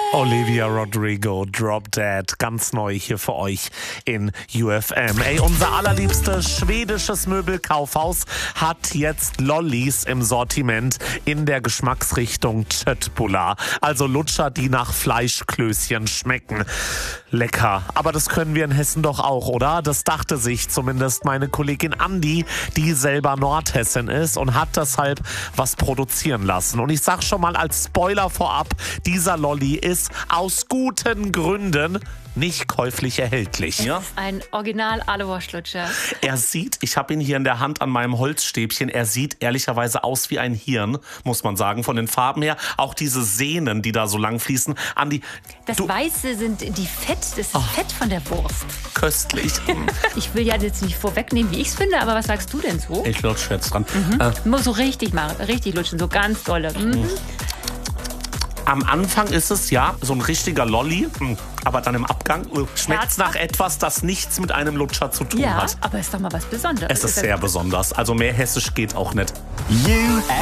Olivia Rodrigo, Drop Dead, ganz neu hier für euch in UFM. Ey, unser allerliebstes schwedisches Möbelkaufhaus hat jetzt Lollis im Sortiment in der Geschmacksrichtung Köttbullar. Also Lutscher, die nach Fleischklößchen schmecken. Lecker. Aber das können wir in Hessen doch auch, oder? Das dachte sich zumindest meine Kollegin Andi, die selber Nordhessin ist und hat deshalb was produzieren lassen. Und ich sag schon mal als Spoiler vorab, dieser Lolli ist aus guten Gründen nicht käuflich erhältlich. Ja? Ein Original Aluwurstlutscher. Er sieht, ich habe ihn hier in der Hand an meinem Holzstäbchen, er sieht ehrlicherweise aus wie ein Hirn, muss man sagen, von den Farben her. Auch diese Sehnen, die da so lang fließen. Andi, das Weiße sind die Fett, das ist Fett von der Wurst. Köstlich. Ich will ja jetzt nicht vorwegnehmen, wie ich es finde, aber was sagst du denn so? Ich lutsche jetzt dran. Muss so richtig machen, richtig lutschen, so ganz dolle. Am Anfang ist es ja so ein richtiger Lolli, aber dann im Abgang schmeckt es nach etwas, das nichts mit einem Lutscher zu tun hat. Ja, aber ist doch mal was Besonderes. Es ist sehr besonders. Also mehr hessisch geht auch nicht.